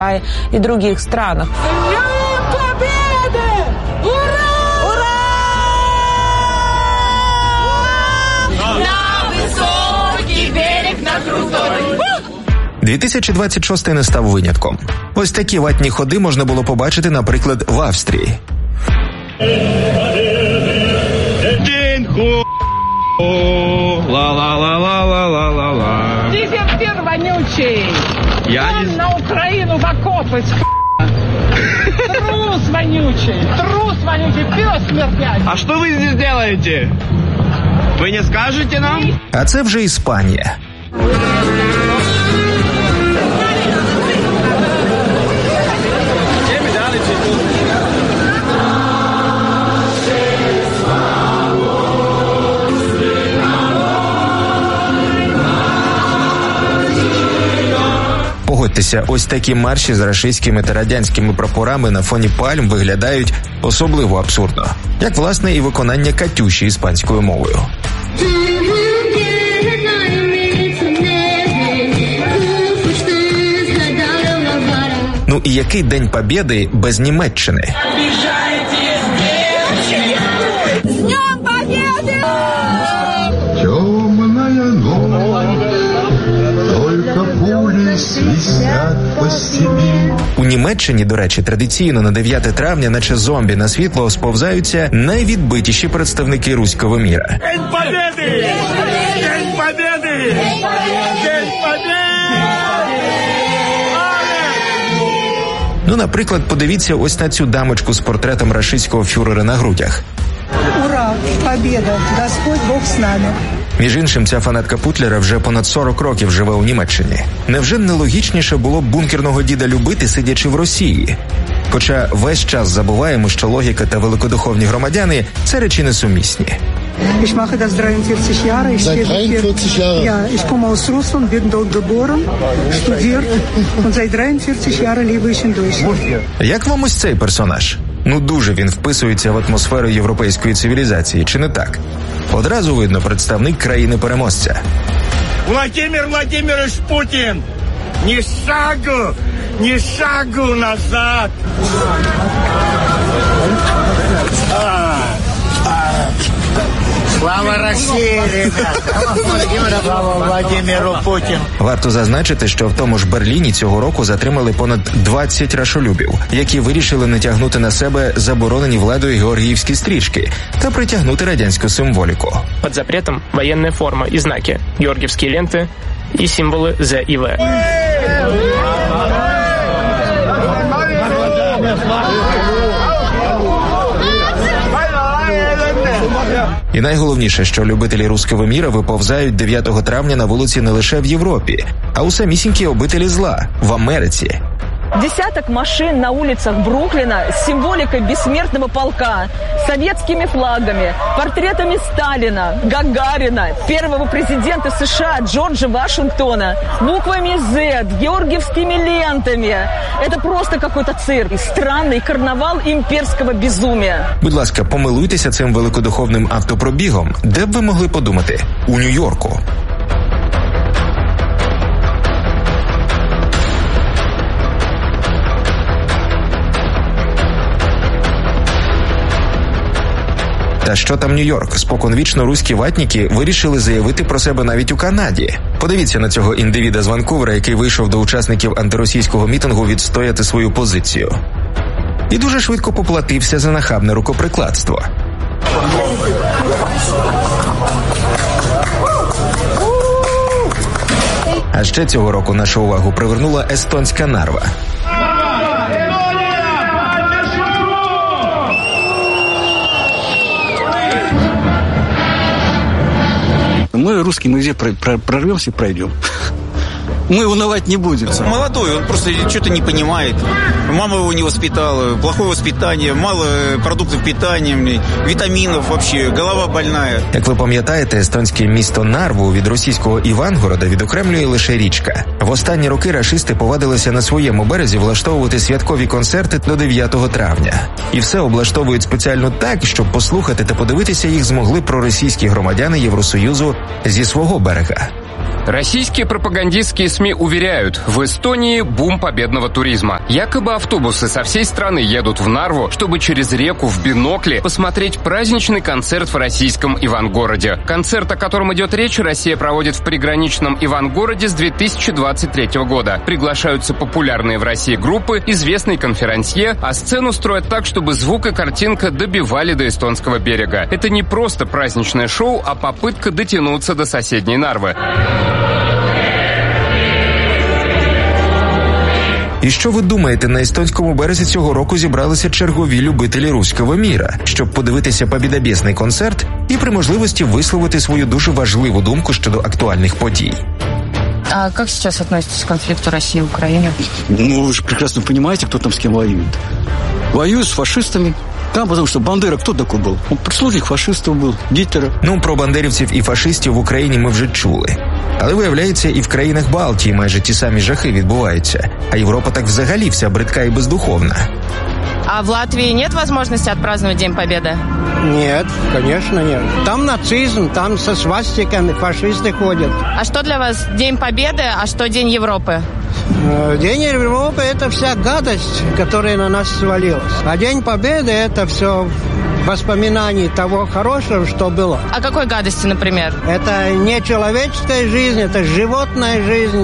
и других странах. Днем Победы! Ура! Ура! На высокий берег, на крутой! 2026 не став винятком. Ось такі ватні ходи можна було побачити, наприклад, в Австрії. Ла-ла-ла-ла-ла-ла-ла-ла. Дезертир вонючий. Он на Украину в окопы. Трус вонючий. Трус вонючий. Пес смертельный. А что вы здесь делаете? Вы не скажете нам? А це вже Іспанія. Погодьтеся, ось такі марші з рашистськими та радянськими прапорами на фоні пальм виглядають особливо абсурдно. Як, власне, і виконання «Катюші» іспанською мовою. Ну і який День Побєди без Німеччини? С Днем Победы! Темная ночь, только пули свистят по степи. У Німеччині, до речі, традиційно на 9 травня, наче зомбі на світло, сповзаються найвідбитіші представники руського міра. День Победы! День Победы! День Победы! Ну, наприклад, подивіться ось на цю дамочку з портретом рашистського фюрера на грудях. Ура! Победа! Господь Бог з нами! Між іншим, ця фанатка Путлера вже понад 40 років живе у Німеччині. Невже нелогічніше було б бункерного діда любити, сидячи в Росії? Хоча весь час забуваємо, що логіка та великодуховні громадяни – це речі несумісні. Ich mache das 43 Jahre. Seit 43 Jahren? Ja, ich komme aus Russland, bin dort geboren, studiert und seit 43 Jahren lebe ich in Deutschland. Як вам ось цей персонаж? Ну, дуже він вписується в атмосферу європейської цивілізації, чи не так? Одразу видно представник країни-переможця. Владимир Владимирович Путин! Ни шагу назад! Слава Росії, ребята! Слава Владимиру Путіну! Варто зазначити, що в тому ж Берліні цього року затримали понад 20 рашолюбів, які вирішили натягнути на себе заборонені владою георгіївські стрічки та притягнути радянську символіку. Под запретом военная форма и знаки, георгиевские ленты и символы З и В. І найголовніше, що любителі руського міра виповзають 9 травня на вулиці не лише в Європі, а у самісінькій обителі зла – в Америці. Десяток машин на улицах Бруклина с символикой бессмертного полка, советскими флагами, портретами Сталина, Гагарина, первого президента США Джорджа Вашингтона, буквами Z, георгиевскими лентами. Это просто какой-то цирк, странный карнавал имперского безумия. Будь ласка, помилуйтеся цим великодуховним автопробігом. Де б ви могли подумати? У Нью-Йорку. Та що там Нью-Йорк? Споконвічно руські ватніки вирішили заявити про себе навіть у Канаді. Подивіться на цього індивіда з Ванкувера, який вийшов до учасників антиросійського мітингу відстояти свою позицію. І дуже швидко поплатився за нахабне рукоприкладство. А ще цього року нашу увагу привернула естонська Нарва. Мы, русские, мы где прорвемся и пройдем. Мы унывать не будем. Молодой, он просто что-то не понимает. Мама его не воспитала, плохое воспитание, мало продуктов питания, витаминов вообще, голова больная. Як ви пам'ятаєте, естонське місто Нарву від російського Івангорода відокремлює лише річка. В останні роки рашисти повадилися на своєму березі влаштовувати святкові концерти до 9 травня. І все облаштовують спеціально так, щоб послухати та подивитися їх змогли проросійські громадяни Євросоюзу зі свого берега. Российские пропагандистские СМИ уверяют, в Эстонии бум победного туризма. Якобы автобусы со всей страны едут в Нарву, чтобы через реку в бинокле посмотреть праздничный концерт в российском Ивангороде. Концерт, о котором идет речь, Россия проводит в приграничном Ивангороде с 2023 года. Приглашаются популярные в России группы, известный конферансье, а сцену строят так, чтобы звук и картинка добивали до эстонского берега. Это не просто праздничное шоу, а попытка дотянуться до соседней Нарвы. І що ви думаєте, на естонському березі цього року зібралися чергові любителі руського міра, щоб подивитися побєдобєсний концерт і при можливості висловити свою дуже важливу думку щодо актуальних подій. А как сейчас относитесь к конфликту России и Украины? Ну, вы же прекрасно понимаете, кто там с кем воюет. Воюют с фашистами. Там, потому что Бандера кто такой был? Он прислужник фашистов был, Гитлера. Ну, про бандерівців і фашистів в Україні ми вже чули. Але, виявляється, і в країнах Балтії майже ті самі жахи відбуваються. А Європа так взагалі вся бридка і бездуховна. А в Латвии нет возможности отпраздновать День Победы? Нет, конечно нет. Там нацизм, там со свастиками фашисты ходят. А что для вас День Победы, а что День Европы? День Европы – это вся гадость, которая на нас свалилась. А День Победы – это все воспоминаний того хорошего, что было. А какой гадости, например? Это не человеческая жизнь, это животная жизнь,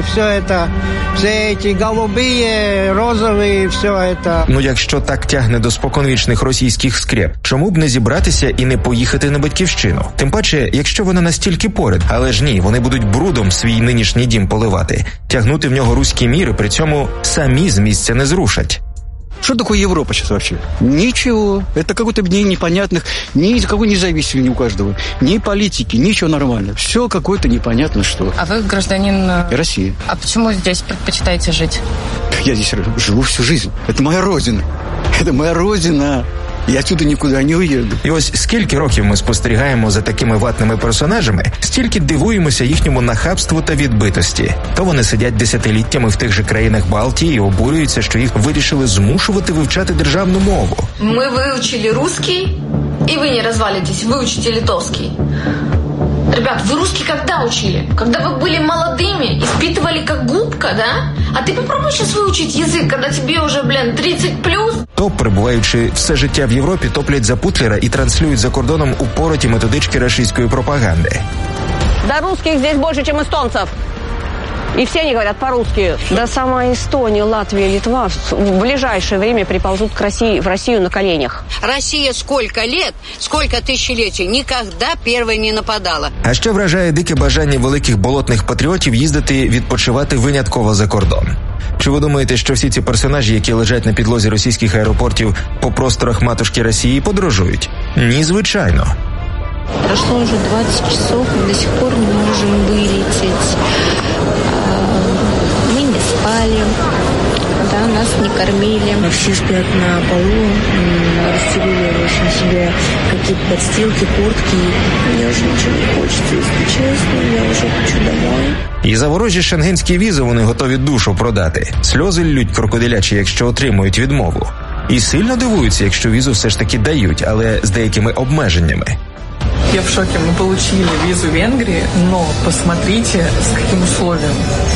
все эти голубые, розовые, все это. Ну, якщо так тягне до споконвічних російських скреп, чому б не зібратися і не поїхати на батьківщину? Тим паче, якщо вона настільки поряд. Але ж ні, вони будуть брудом свій нинішній дім поливати, тягнути в нього руський мір і при цьому самі з місця не зрушать. Что такое Европа сейчас вообще? Ничего. Это какое-то объединение непонятных, никакой независимости ни у каждого, ни политики, ничего нормально. Все какое-то непонятно что. А вы гражданин России. А почему здесь предпочитаете жить? Я здесь живу всю жизнь. Это моя родина. Это моя родина. Я отсюда нікуди не уїду. І ось скільки років ми спостерігаємо за такими ватними персонажами, стільки дивуємося їхньому нахабству та відбитості. То вони сидять десятиліттями в тих же країнах Балтії і обурюються, що їх вирішили змушувати вивчати державну мову. Ми вивчили русский, і ви не розвалитесь, вивчите литовский. Ребят, вы русский когда учили? Когда вы были молодыми, испытывали как губка, да? А ты попробуй сейчас выучить язык, когда тебе уже, 30+. То, перебуваючи все життя в Європі, топлять за Путлера і транслюють за кордоном упороті методички рашистської пропаганди. Да русских здесь больше, чем эстонцев. И все они говорят по-русски. Да сама Эстония, Латвия, Литва в ближайшее время приползут в Россию на коленях. Россия сколько лет, сколько тысячелетий никогда первой не нападала. А ще вражає дике бажання великих болотних патріотів їздити відпочивати винятково за кордон. Чи ви думаєте, що всі ці персонажі, які лежать на підлозі російських аеропортів по просторах матушки Росії, подорожують? Ні, звичайно. Прошло уже 20 часов, мы до сих пор не можем вылететь. Мы не спали, да, нас не кормили. Все спят на полу, расстелили себе какие-то подстилки, куртки. Мне уже ничего не хочется, если честно, я уже хочу домой. І за ворожі шенгенські візи вони готові душу продати. Сльози ллють крокодилячі, якщо отримують відмову. І сильно дивуються, якщо візу все ж таки дають, але з деякими обмеженнями. Я в шоке. Мы получили визу Венгрии, но посмотрите, с каким условием.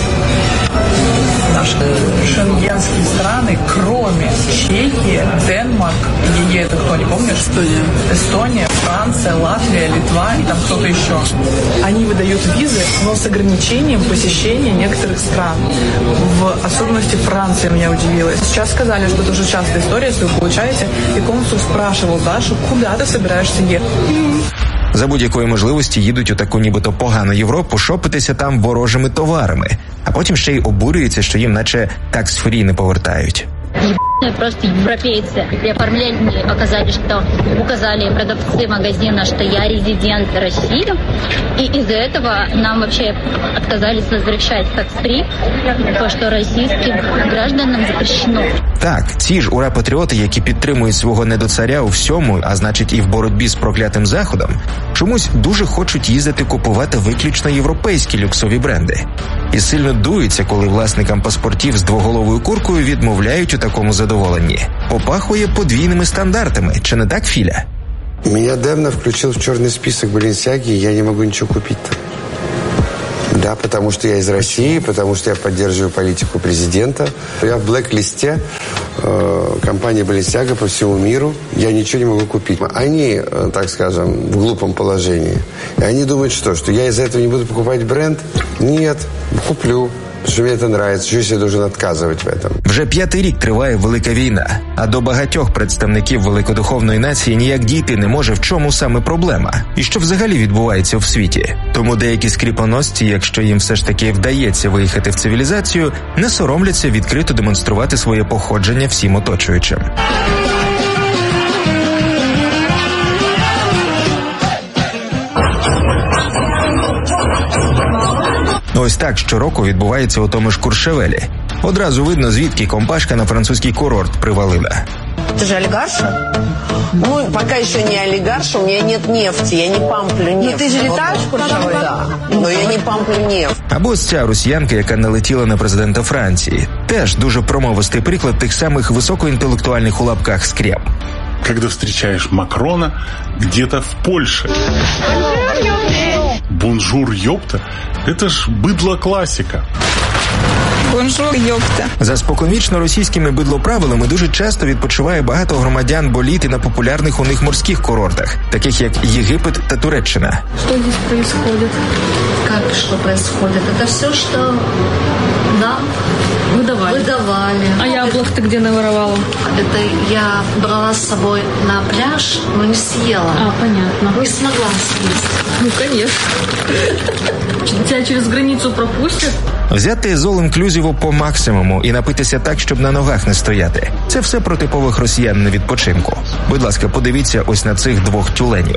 Наши шенгенские страны, кроме Чехии, Денмарк, ЕЕ, это кто, не помнишь? Эстония, Франция, Латвия, Литва и там кто-то еще. Они выдают визы, но с ограничением посещения некоторых стран. В особенности Франция меня удивила. Сейчас сказали, что это уже частая история, если вы получаете, и консул спрашивал Дашу, куда ты собираешься ехать? За будь-якої можливості їдуть у таку нібито погану Європу шопитися там ворожими товарами, а потім ще й обурюються, що їм наче такс-фрі не повертають. Просто европейцы при оформлении указали продавцы магазина, что я резидент России, и из-за этого нам вообще отказались возвращать такс-фри, то, что российским гражданам запрещено. Так, ці ж ура-патріоти, які підтримують свого недоцаря у всьому, а значить і в боротьбі з проклятим Заходом, чомусь дуже хочуть їздити купувати виключно європейські люксові бренди. І сильно дуються, коли власникам паспортів з двоголовою куркою відмовляють у такому задоволенні. Попахує подвійними стандартами, чи не так, Філя? Меня давно включил в черный список Баленсиаги, и я не могу ничего купить там. Да, потому что я из России, потому что я поддерживаю политику президента. Я в блэк-листе компании Balenciaga по всему миру. Я ничего не могу купить. Они, так скажем, в глупом положении. И они думают, что я из-за этого не буду покупать бренд? Нет, куплю. Тому що мені це подобається, що я должен відказувати в цьому. Вже 5-й рік триває Велика війна, а до багатьох представників великодуховної нації ніяк дійти не може, в чому саме проблема, і що взагалі відбувається в світі. Тому деякі скріпоносці, якщо їм все ж таки вдається виїхати в цивілізацію, не соромляться відкрито демонструвати своє походження всім оточуючим. Ось так щороку відбувається у тому ж Куршевелі. Одразу видно, звідки компашка на французький курорт привалила. Ты же олигарша? Ну, пока еще не олигарша, у меня нет нефти, я не памплю нефть. Но ты же летаешь в Куршевель? Да, но я не памплю нефть. Або ось ця росіянка, яка налетіла на президента Франції. Теж дуже промовистий приклад тих самих високоінтелектуальних у лапках скреп. Когда встречаешь Макрона где-то в Польше. Бонжур, ёпта. Это ж быдло-классика. Бонжур, йопта. За споконвічно російськими бидлоправилами дуже часто відпочиває багато громадян боліти на популярних у них морських курортах, таких як Єгипет та Туреччина. Что здесь происходит? Как что происходит? Это все, что нам выдавали. А яблок ты где наворовала? Это я брала с собой на пляж, но не съела. А, понятно. Не смогла съесть. Ну, конечно. Тебя через границу пропустят? Взяти з all-inclusive по максимуму і напитися так, щоб на ногах не стояти. Це все про типових росіян на відпочинку. Будь ласка, подивіться ось на цих двох тюленів.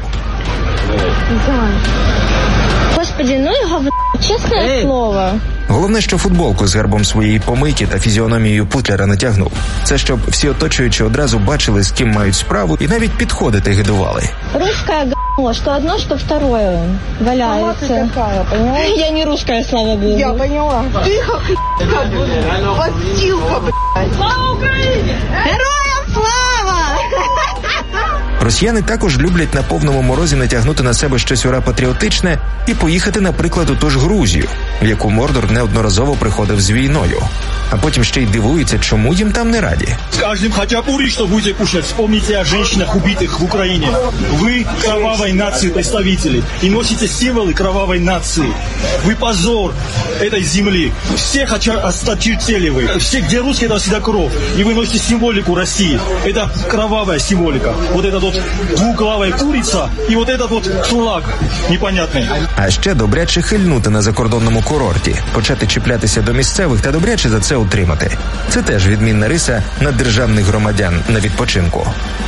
Господи, ну і говно, чесне слово. Головне, що футболку з гербом своєї помийки та фізіономією Путлера натягнув. Це щоб всі оточуючі одразу бачили, з ким мають справу, і навіть підходити гидували. Русское говно, что одно, что второе валяется. Сама ты такая, поняла? Я не русская, слава богу. Я поняла. Тихо, подстилка, блядь. Слава Україні! Героям слава! Росіяни також люблять на повному морозі натягнути на себе щось ура патріотичне і поїхати, наприклад, у ту ж Грузію, в яку Мордор неодноразово приходив з війною. А потім ще й дивуються, чому їм там не раді. С каждым хачапури, что будете кушать, вспомните о женщинах, убитых в Украине. Вы кровавой нации представители и носите символы кровавой нации. Вы позор этой земли. Всех осточертели вы. Все, где русские, это всегда кровь. И вы носите символику России. Это кровавая символика. Вот эта вот двуглавая курица и вот этот вот флаг непонятный. А ще добряче хильнути на закордонному курорті, почати чіплятися до місцевих та добряче за це утримати. Це теж відмінна риса наддержавних громадян на відпочинку.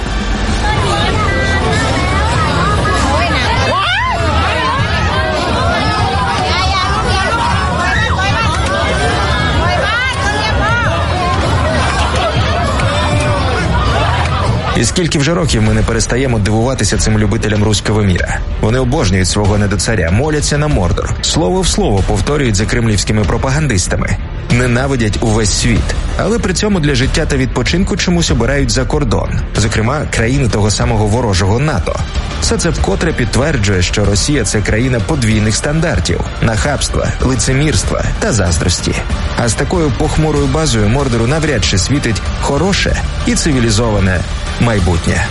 І скільки вже років ми не перестаємо дивуватися цим любителям руського міра. Вони обожнюють свого недоцаря, моляться на Мордор, слово в слово повторюють за кремлівськими пропагандистами. Ненавидять увесь світ, але при цьому для життя та відпочинку чомусь обирають за кордон, зокрема, країни того самого ворожого НАТО. Все це вкотре підтверджує, що Росія – це країна подвійних стандартів, нахабства, лицемірства та заздрості. А з такою похмурою базою Мордору навряд чи світить хороше і цивілізоване майбутнє.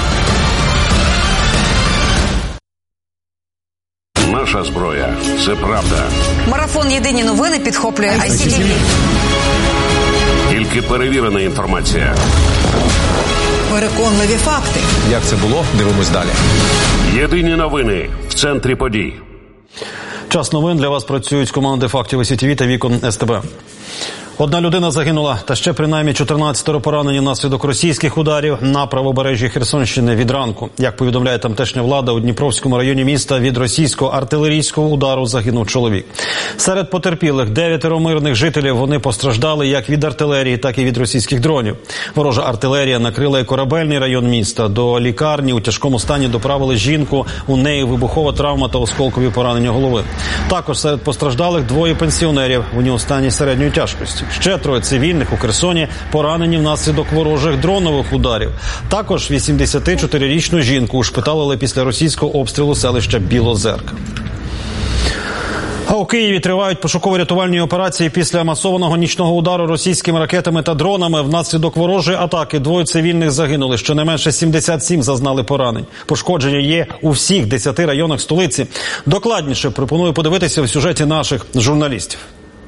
Наша зброя – це правда. Марафон «Єдині новини» підхоплює ICTV. Тільки перевірена інформація. Переконливі факти. Як це було? Дивимось далі. Єдині новини в центрі подій. Час новин для вас працюють команди фактів ICTV та Вікон СТБ. Одна людина загинула, та ще принаймні 14 поранені внаслідок російських ударів на правобережжі Херсонщини від ранку. Як повідомляє тамтешня влада, у Дніпровському районі міста від російського артилерійського удару загинув чоловік. Серед потерпілих 9 мирних жителів, вони постраждали як від артилерії, так і від російських дронів. Ворожа артилерія накрила і корабельний район міста. До лікарні у тяжкому стані доправили жінку, у неї вибухова травма та осколкові поранення голови. Також серед постраждалих 2 пенсіонерів, вони у стані середньої тяжкості. Ще 3 цивільних у Херсоні поранені внаслідок ворожих дронових ударів. Також 84-річну жінку ушпиталили після російського обстрілу селища Білозерка. А у Києві тривають пошуково-рятувальні операції після масованого нічного удару російськими ракетами та дронами. Внаслідок ворожої атаки 2 цивільних загинули. Щонайменше 77 зазнали поранень. Пошкодження є у всіх 10 районах столиці. Докладніше пропоную подивитися в сюжеті наших журналістів.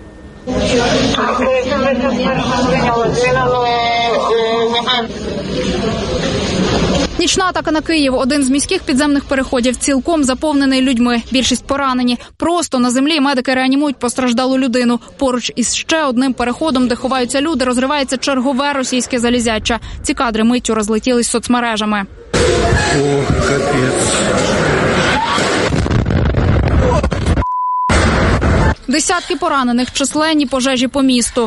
Нічна атака на Київ. Один з міських підземних переходів цілком заповнений людьми. Більшість поранені. Просто на землі медики реанімують постраждалу людину. Поруч із ще одним переходом, де ховаються люди, розривається чергове російське залізяча. Ці кадри миттю розлетілись соцмережами. О, капець. Десятки поранених, численні пожежі по місту.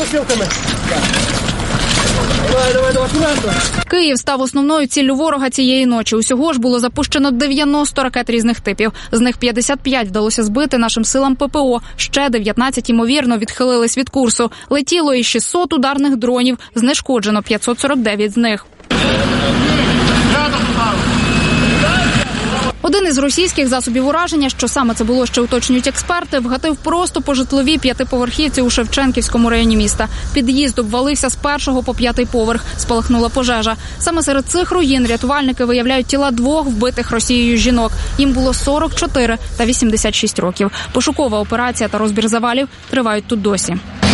Київ став основною ціллю ворога цієї ночі. Усього ж було запущено 90 ракет різних типів. З них 55 вдалося збити нашим силам ППО. Ще 19, ймовірно, відхилились від курсу. Летіло і 600 ударних дронів. Знешкоджено 549 з них. Один із російських засобів ураження, що саме це було, ще уточнюють експерти, вгатив просто по житловій 5-поверхівці у Шевченківському районі міста. Під'їзд обвалився з 1-го по 5-й поверх. Спалахнула пожежа. Саме серед цих руїн рятувальники виявляють тіла 2 вбитих Росією жінок. Їм було 44 та 86 років. Пошукова операція та розбір завалів тривають тут досі.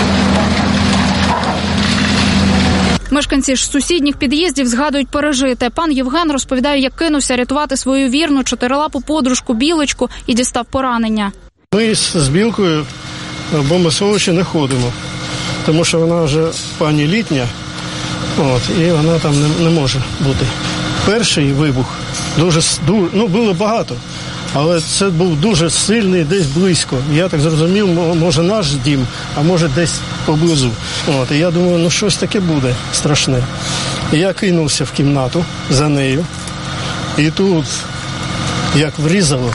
Мешканці ж сусідніх під'їздів згадують пережите. Пан Євген розповідає, як кинувся рятувати свою вірну 4-лапу подружку Білочку і дістав поранення. Ми з Білкою в бомбосховище не ходимо, тому що вона вже пані літня, і вона там не може бути. Перший вибух було багато, але це був дуже сильний, десь близько. Я так зрозумів, може наш дім, а може десь поблизу. І я думаю, щось таке буде страшне. І я кинувся в кімнату за нею, і тут, як врізало,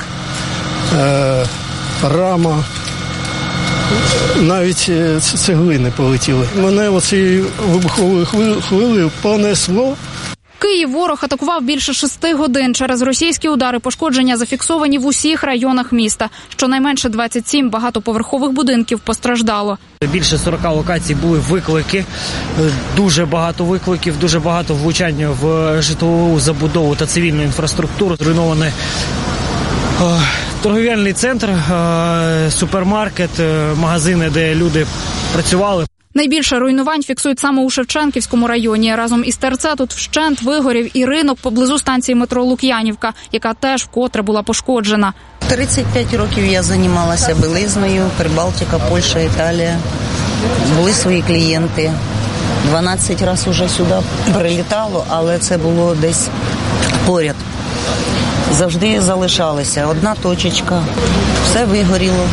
рама, навіть цеглини полетіли. Мене оцією вибуховою хвилею понесло. Київ ворог атакував більше 6 годин. Через російські удари пошкодження зафіксовані в усіх районах міста. Щонайменше 27 багатоповерхових будинків постраждало. Більше 40 локацій були виклики, дуже багато викликів, дуже багато влучань в житлову забудову та цивільну інфраструктуру. Зруйнований торгівельний центр, супермаркет, магазини, де люди працювали. Найбільше руйнувань фіксують саме у Шевченківському районі. Разом із ТРЦ тут вщент вигорів і ринок поблизу станції метро Лук'янівка, яка теж вкотре була пошкоджена. 35 років я займалася білизною, Прибалтика, Польща, Італія. Були свої клієнти. 12 разів уже сюди прилітало, але це було десь поряд. Завжди залишалися. Одна точечка, все вигоріло.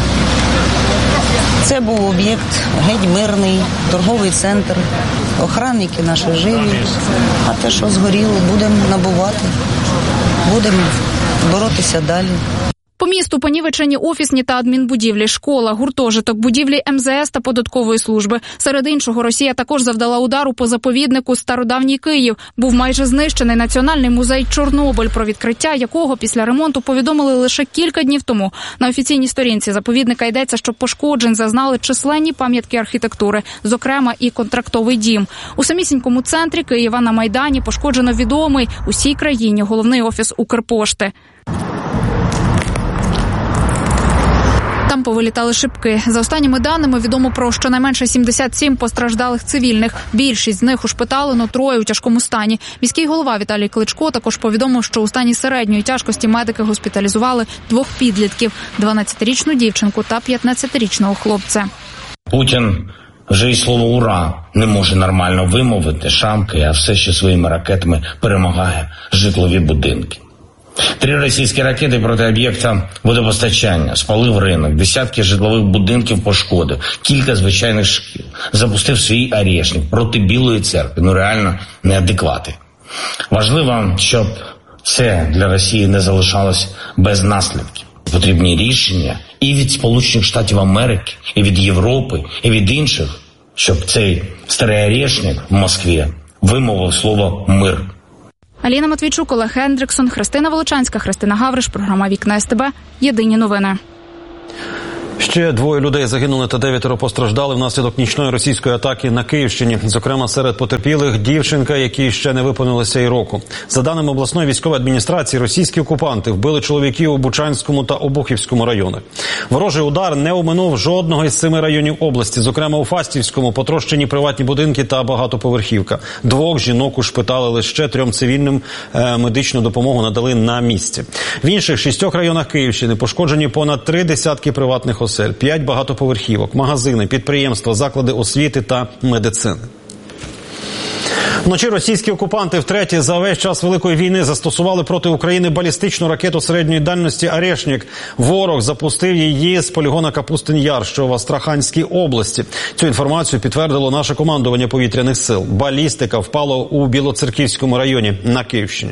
Це був об'єкт геть мирний, торговий центр, охранники наші живі, а те, що згоріло, будемо набувати, будемо боротися далі. По місту понівечені офісні та адмінбудівлі, школа, гуртожиток, будівлі МЗС та податкової служби. Серед іншого, Росія також завдала удару по заповіднику Стародавній Київ. Був майже знищений Національний музей Чорнобиль, про відкриття якого після ремонту повідомили лише кілька днів тому. На офіційній сторінці заповідника йдеться, що пошкоджень зазнали численні пам'ятки архітектури, зокрема і контрактовий дім. У самісінькому центрі Києва на Майдані пошкоджено відомий усій країні головний офіс Укрпошти. Там повилітали шибки. За останніми даними відомо про щонайменше 77 постраждалих цивільних. Більшість з них ушпиталено, 3 у тяжкому стані. Міський голова Віталій Кличко також повідомив, що у стані середньої тяжкості медики госпіталізували 2 підлітків – 12-річну дівчинку та 15-річного хлопця. Путін вже й слово «ура» не може нормально вимовити, шамкає, а все ще своїми ракетами перемагає житлові будинки. 3 російські ракети проти об'єкта водопостачання, спалив ринок, десятки житлових будинків пошкодив, кілька звичайних шкіл, запустив свій арешник проти Білої церкви, реально неадеквати. Важливо, щоб це для Росії не залишалось без наслідків. Потрібні рішення і від Сполучених Штатів Америки, і від Європи, і від інших, щоб цей старий арешник в Москві вимовив слово «мир». Аліна Матвійчук, Олег Хендриксон, Христина Волочанська, Христина Гавриш, програма «Вікна СТБ». Єдині новини. Ще 2 людей загинули та 9 постраждали внаслідок нічної російської атаки на Київщині. Зокрема, серед потерпілих дівчинка, якій ще не виповнилося й року. За даними обласної військової адміністрації, російські окупанти вбили чоловіків у Бучанському та Обухівському районах. Ворожий удар не оминув жодного із 7 районів області. Зокрема, у Фастівському потрощені приватні будинки та багатоповерхівка. 2 жінок ушпиталили, ще 3 цивільним медичну допомогу надали на місці. В інших 6 районах Київщини пошкоджені понад 3 десятки приватних осель, 5 багатоповерхівок, магазини, підприємства, заклади освіти та медицини. Вночі російські окупанти втретє за весь час Великої війни застосували проти України балістичну ракету середньої дальності «Орешник». Ворог запустив її з полігона Капустин-Яр, що в Астраханській області. Цю інформацію підтвердило наше командування повітряних сил. Балістика впала у Білоцерківському районі на Київщині.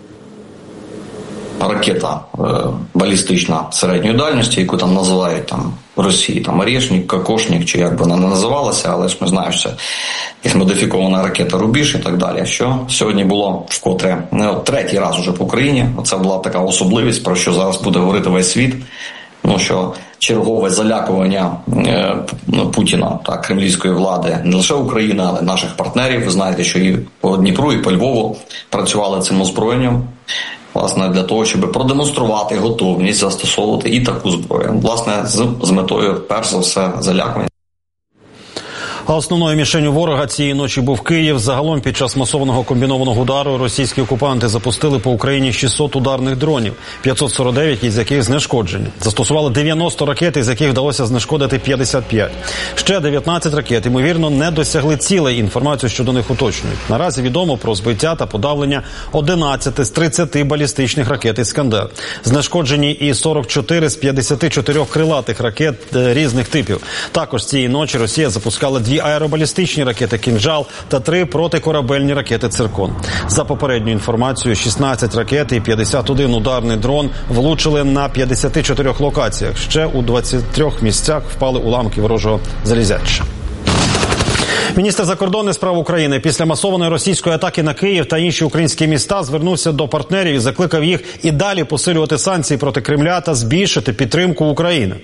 Ракета балістична середньої дальності, яку там називають в Росії «Орешник», «Кокошник», чи як би вона не називалася, але ж ми знаємо, що є модифікована ракета «Рубіж» і так далі. Що сьогодні було вкотре, 3-й раз уже по Україні. Це була така особливість, про що зараз буде говорити весь світ. Що чергове залякування Путіна та кремлівської влади не лише України, але й наших партнерів. Ви знаєте, що і по Дніпру, і по Львову працювали цим озброєнням. Власне, для того, щоб продемонструвати готовність застосовувати і таку зброю. Власне, з метою, перш за все, залякування. А основною мішенью ворога цієї ночі був Київ. Загалом під час масованого комбінованого удару російські окупанти запустили по Україні 600 ударних дронів, 549 із яких знешкоджені. Застосували 90 ракет, із яких вдалося знешкодити 55. Ще 19 ракет, ймовірно, не досягли цілей. Інформацію щодо них уточнюють. Наразі відомо про збиття та подавлення 11 з 30 балістичних ракет «Іскандер». Знешкоджені і 44 з 54 крилатих ракет різних типів. Також цієї ночі Росія запускала 2 аеробалістичні ракети «Кінжал» та 3 протикорабельні ракети «Циркон». За попередньою інформацією, 16 ракет і 51 ударний дрон влучили на 54 локаціях. Ще у 23 місцях впали уламки ворожого залізяча. Міністр закордонних справ України після масованої російської атаки на Київ та інші українські міста звернувся до партнерів і закликав їх і далі посилювати санкції проти Кремля та збільшити підтримку України.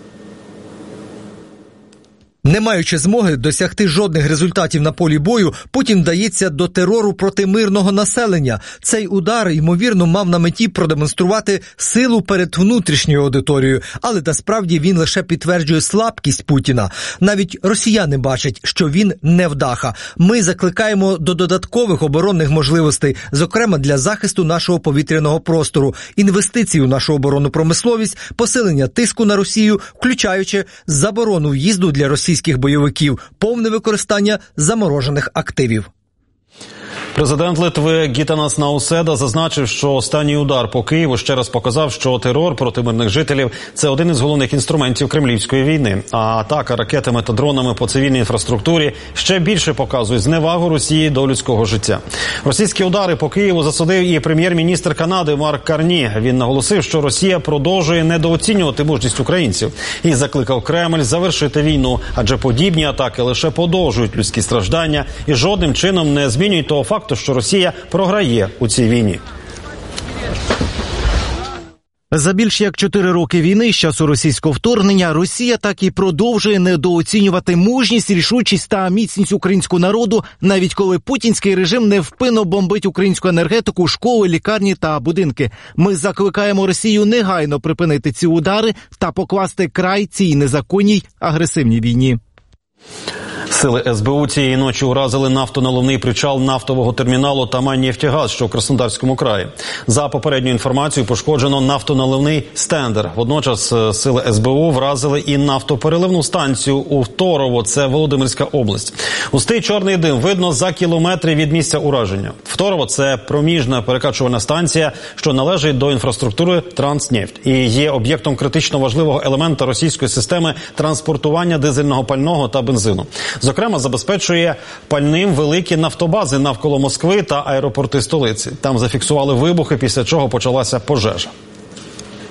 Не маючи змоги досягти жодних результатів на полі бою, Путін вдається до терору проти мирного населення. Цей удар, ймовірно, мав на меті продемонструвати силу перед внутрішньою аудиторією, але насправді він лише підтверджує слабкість Путіна. Навіть росіяни бачать, що він невдаха. Ми закликаємо до додаткових оборонних можливостей, зокрема для захисту нашого повітряного простору, інвестицій у нашу оборонну промисловість, посилення тиску на Росію, включаючи заборону в'їзду для російських бойовиків, повне використання заморожених активів. Президент Литви Гітанас Науседа зазначив, що останній удар по Києву ще раз показав, що терор проти мирних жителів – це один із головних інструментів кремлівської війни. А атака ракетами та дронами по цивільній інфраструктурі ще більше показує зневагу Росії до людського життя. Російські удари по Києву засудив і прем'єр-міністр Канади Марк Карні. Він наголосив, що Росія продовжує недооцінювати мужність українців і закликав Кремль завершити війну, адже подібні атаки лише подовжують людські страждання і жодним чином не змінюють того факту, що Росія програє у цій війні. За більш як 4 роки війни з часу російського вторгнення Росія так і продовжує недооцінювати мужність, рішучість та міцність українського народу, навіть коли путінський режим невпинно бомбить українську енергетику, школи, лікарні та будинки. Ми закликаємо Росію негайно припинити ці удари та покласти край цій незаконній агресивній війні. Сили СБУ цієї ночі уразили нафтоналивний причал нафтового терміналу «Тамань-Нефтегаз», що в Краснодарському краї. За попередньою інформацією, пошкоджено нафтоналивний стендер. Водночас сили СБУ вразили і нафтопереливну станцію у Второво, це Володимирська область. Густий чорний дим видно за кілометри від місця ураження. Второво – це проміжна перекачувальна станція, що належить до інфраструктури «Транснефть» і є об'єктом критично важливого елемента російської системи транспортування дизельного пального та бензину. Зокрема, забезпечує пальним великі нафтобази навколо Москви та аеропорти столиці. Там зафіксували вибухи, після чого почалася пожежа.